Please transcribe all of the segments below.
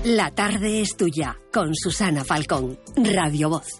La tarde es tuya, con Susana Falcón, Radio Voz.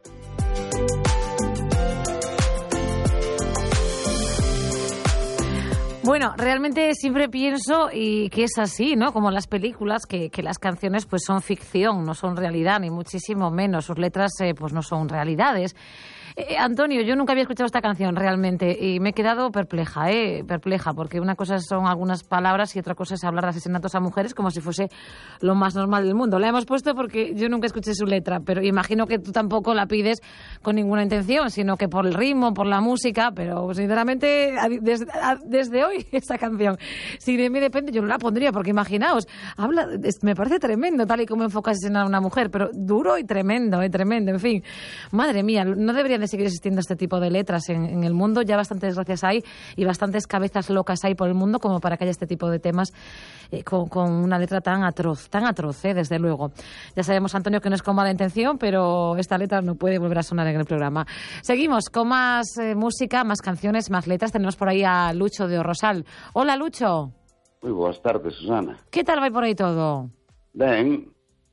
Bueno, realmente siempre pienso y que es así, ¿no? Como las películas, que las canciones pues son ficción, no son realidad, ni muchísimo menos. Sus letras pues no son realidades. Antonio, yo nunca había escuchado esta canción realmente y me he quedado perpleja, porque una cosa son algunas palabras y otra cosa es hablar de asesinatos a mujeres como si fuese lo más normal del mundo. La hemos puesto porque yo nunca escuché su letra, pero imagino que tú tampoco la pides con ninguna intención, sino que por el ritmo, por la música, pero sinceramente desde hoy esta canción, si de mí depende, yo no la pondría, porque imaginaos, me parece tremendo tal y como enfoca asesinar a una mujer, pero duro y tremendo, en fin. Madre mía, no debería de seguir existiendo este tipo de letras en el mundo. Ya bastantes desgracias hay y bastantes cabezas locas hay por el mundo como para que haya este tipo de temas con una letra tan atroz, desde luego. Ya sabemos, Antonio, que no es con mala intención, pero esta letra no puede volver a sonar en el programa. Seguimos con más música, más canciones, más letras. Tenemos por ahí a Lucho de Orrosal. Hola, Lucho. Moi boas tardes, Susana. Que tal vai por aí todo? Ben,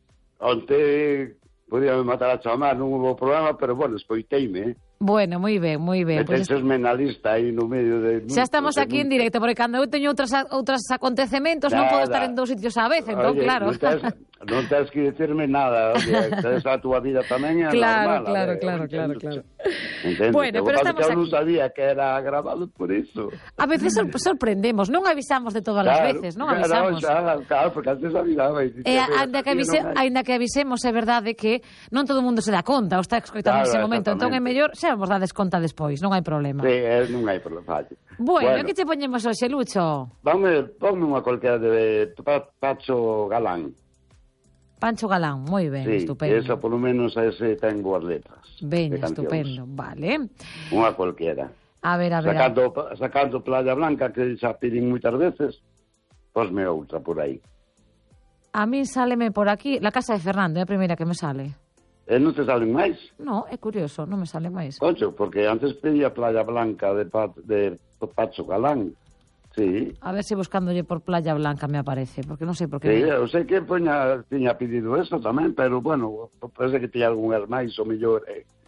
onte podíame matar a chamar, non hubo programa, pero bueno, escoiteime, Bueno, moi ben. Metésesme na lista aí no medio de... Xa estamos aquí en directo, porque cando eu teño outros acontecementos non podo estar en dous sitios á vez, entón, oye, claro. Non tens que dicirme nada, oye, tens a túa vida tamén é claro, normal. Claro. Entendes? Bueno, pero estamos que eu non aquí. sabía que era grabado por iso. A veces sorprendemos, non avisamos de todas as veces, non avisamos. Claro, porque antes avisaba. Ainda que avisemos, é verdade que non todo o mundo se dá conta ou está escoitando ese momento, entón é mellor xa vos dades conta despois, non hai problema. Sí, non hai problema. Bueno, que che poñemos hoxe, Lucho? Ponme unha cualquiera de Pacho Galán. Pancho Galán, moi ben, Sí, estupendo. esa por lo menos ese ten boas letras. Ben, estupendo, vale. Unha cualquiera. A ver. Sacando Playa Blanca, que xa piden moitas veces, posme outra por aí. A mí sáleme por aquí La Casa de Fernando, é a primeira que me sale. E non te salen máis? No, é curioso, non me sale máis. Concho, porque antes pedía Playa Blanca de Pacho Galán. Sí. A ver se buscándolle por Playa Blanca me aparece, porque non sei por que. Sí, eu sei que tiña pedido eso tamén, pero bueno, parece que tiña algún máis o mellor.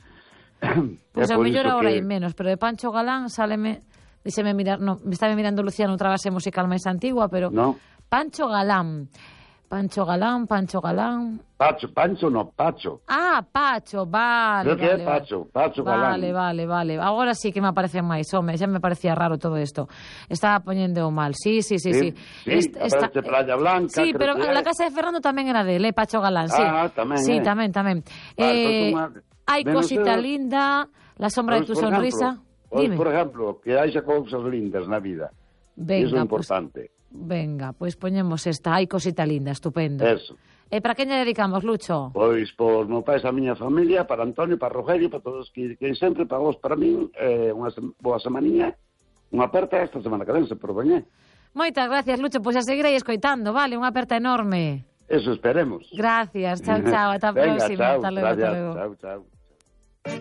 Pois a mellor agora hai menos, pero de Pancho Galán sáleme, díxeme mirar, no, me estaba mirando Lucía noutra base musical máis antigua, pero no. Pancho Galán. Pancho no, Pacho. Ah, Pacho, vale. Creo que é Pacho Galán. Vale. Agora sí que me aparece máis, home, xa me parecía raro todo isto. Estaba poñendo mal, sí. Aparece Playa Blanca. Sí, pero La Casa de Fernando tamén era dele, Pacho Galán, sí. Ah, tamén. Sí, tamén. Vale, Hai cosita linda, La sombra de tu sonrisa. Dime. Por ejemplo, que haixa cousas lindas na vida. Venga, iso é importante. Venga, pois poñemos esta, hai cosita linda, estupendo. Eso. E para quen lle dedicamos, Lucho? Pois por meu pai, a miña familia, para Antonio, para Rogelio, para todos que sempre, para vos, para min, unha boa semaninha, unha aperta esta semana que ven, se por veñer. Moitas gracias, Lucho, pois a seguir aí escoitando, vale, unha aperta enorme. Eso esperemos. Gracias, chao, ata a próxima. Venga, chao, hasta luego. Chao.